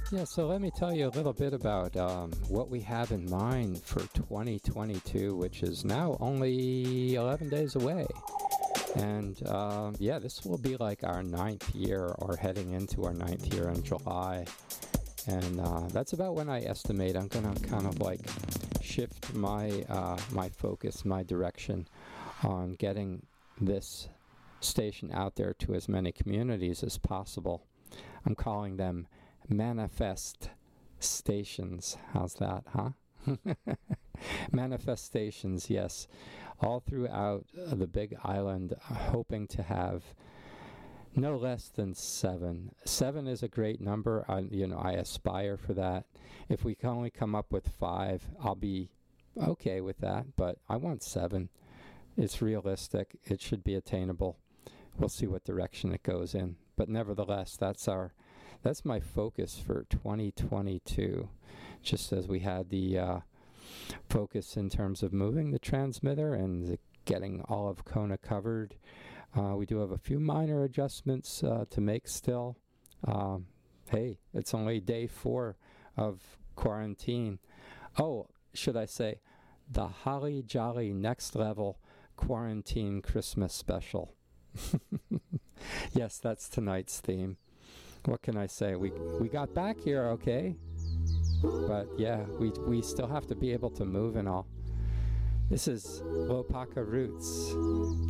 Yeah, so let me tell you a little bit about what we have in mind for 2022, which is now only 11 days away. And yeah, this will be like our ninth year, or heading into our ninth year in July. And that's about when I estimate I'm going to kind of like shift my focus, my direction on getting this station out there to as many communities as possible. I'm calling them manifest stations. How's that, huh? Manifestations, yes, all throughout the Big Island, hoping to have no less than 7. 7 is a great number. I aspire for that. If we can only come up with 5, I'll be okay with that, but I want 7. It's realistic. It should be attainable. We'll see what direction it goes in. But nevertheless, that's my focus for 2022. Just as we had the focus in terms of moving the transmitter and getting all of Kona covered, we do have a few minor adjustments to make still. Hey, it's only day 4 of quarantine. Oh, should I say, the Holly Jolly Next Level Quarantine Christmas Special. Yes, that's tonight's theme. What can I say? We got back here okay, but yeah, we still have to be able to move and all. This is Lopaka Roots.